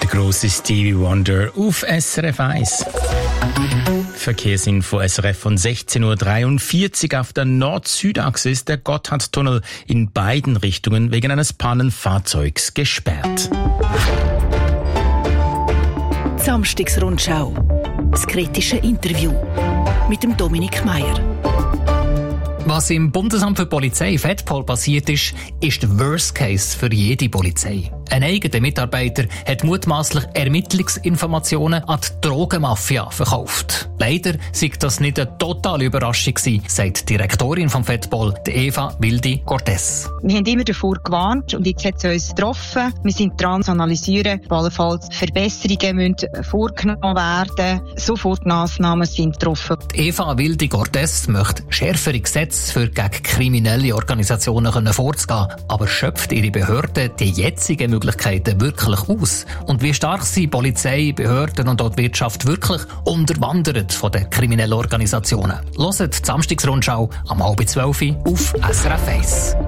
grosse Stevie Wonder auf SRF 1. Verkehrsinfo SRF von 16.43 Uhr. Auf der Nord-Süd-Achse ist der Gotthardtunnel in beiden Richtungen wegen eines Pannenfahrzeugs gesperrt. Samstagsrundschau. Das kritische Interview mit dem Dominik Meier. Was im Bundesamt für Polizei FEDPOL passiert ist der Worst Case für jede Polizei. Ein eigener Mitarbeiter hat mutmaßlich Ermittlungsinformationen an die Drogenmafia verkauft. Leider sei das nicht eine totale Überraschung gewesen, sagt die Direktorin vom FEDPOL, Eva Wildi-Cortez. Wir haben immer davor gewarnt und jetzt hat es uns getroffen. Wir sind dran zu analysieren, allenfalls Verbesserungen müssen vorgenommen werden. Sofortmaßnahmen sind getroffen. Die Eva Wildi-Cortez möchte schärfere Gesetze für gegen kriminelle Organisationen vorzugehen, aber schöpft ihre Behörde die jetzigen Möglichkeiten wirklich aus? Und wie stark sind Polizei, Behörden und auch die Wirtschaft wirklich unterwandert von den kriminellen Organisationen? Hört die Samstagsrundschau am 11:30 auf SRF 1.